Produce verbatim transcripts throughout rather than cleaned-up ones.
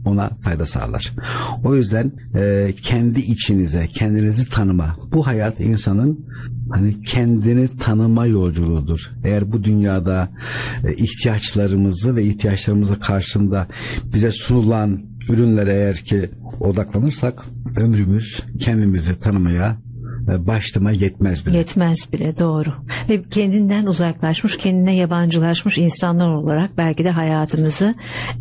ona fayda sağlar. O yüzden e, kendi içinize, kendinizi tanıma. Bu hayat insanın hani kendini tanıma yolculuğudur. Eğer bu dünyada e, ihtiyaçlarımızı ve ihtiyaçlarımızı karşında bize sunulan ürünlere eğer ki odaklanırsak ömrümüz kendimizi tanımaya başlama yetmez bile. Yetmez bile, doğru. Ve kendinden uzaklaşmış, kendine yabancılaşmış insanlar olarak belki de hayatımızı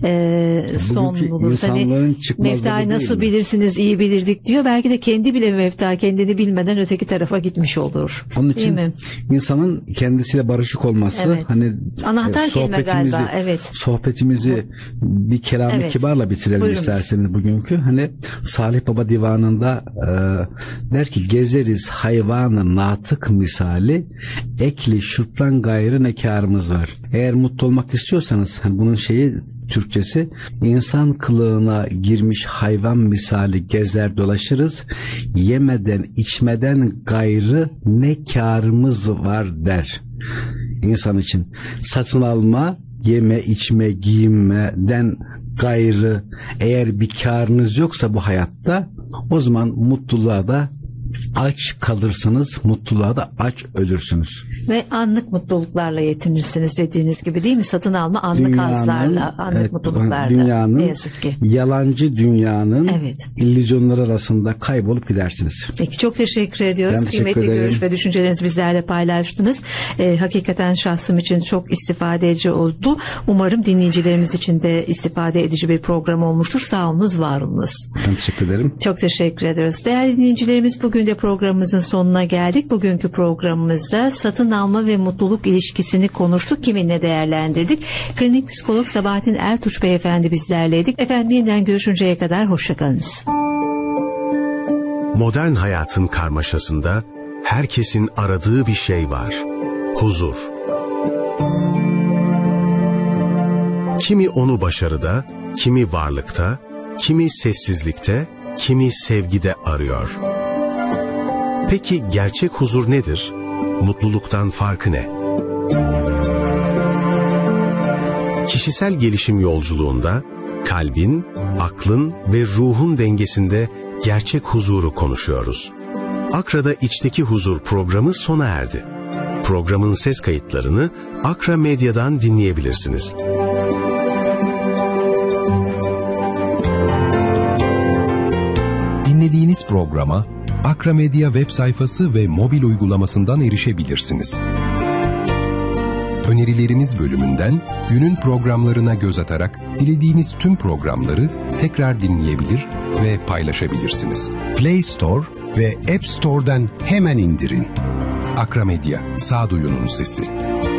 e, son buluruz. Hani Mefta'yı nasıl bilirsiniz, iyi bilirdik diyor. Belki de kendi bile Mefta kendini bilmeden öteki tarafa gitmiş olur. Onun için mi? insanın kendisiyle barışık olması, evet. hani anahtar e, kelime galiba. Evet. Sohbetimizi bir kelam-ı evet. kibarla bitirelim Buyurunuz. isterseniz bugünkü. Hani Salih Baba divanında e, der ki gezeriz hayvanı natık misali, ekli şurptan gayrı ne kârımız var. Eğer mutlu olmak istiyorsanız, hani bunun şeyi Türkçesi, insan kılığına girmiş hayvan misali gezer dolaşırız, yemeden içmeden gayrı ne kârımız var der. İnsan için satın alma, yeme, içme, giyinmeden gayrı eğer bir kârınız yoksa bu hayatta, o zaman mutluluğa da aç kalırsınız, mutluluğa da aç ölürsünüz. Ve anlık mutluluklarla yetinirsiniz dediğiniz gibi, değil mi? Satın alma anlık dünyanın, hazlarla, anlık evet, mutluluklarla. Dünyanın, ne yazık ki. Yalancı dünyanın evet. illüzyonları arasında kaybolup gidersiniz. Peki, çok teşekkür ediyoruz. Ben Kıymetli teşekkür görüş ve düşüncelerinizi bizlerle paylaştınız. Ee, hakikaten şahsım için çok istifade edici oldu. Umarım dinleyicilerimiz için de istifade edici bir program olmuştur. Sağ olunuz, var olunuz. Ben teşekkür ederim. Çok teşekkür ederiz. Değerli dinleyicilerimiz, bugün de programımızın sonuna geldik. Bugünkü programımızda satın alma ve mutluluk ilişkisini konuştuk. Kiminle değerlendirdik? Klinik psikolog Sabahattin Ertuğ Beyefendi bizlerleydik. Efendim, yeniden görüşünceye kadar hoşçakalınız. Modern hayatın karmaşasında herkesin aradığı bir şey var. Huzur. Kimi onu başarıda, kimi varlıkta, kimi sessizlikte, kimi sevgide arıyor. Peki gerçek huzur nedir? Mutluluktan farkı ne? Kişisel gelişim yolculuğunda kalbin, aklın ve ruhun dengesinde gerçek huzuru konuşuyoruz. Akra'da İçteki Huzur programı sona erdi. Programın ses kayıtlarını Akra Medya'dan dinleyebilirsiniz. Dinlediğiniz programa Akra Medya web sayfası ve mobil uygulamasından erişebilirsiniz. Önerilerimiz bölümünden günün programlarına göz atarak dilediğiniz tüm programları tekrar dinleyebilir ve paylaşabilirsiniz. Play Store ve App Store'dan hemen indirin. Akra Medya, sağduyunun sesi.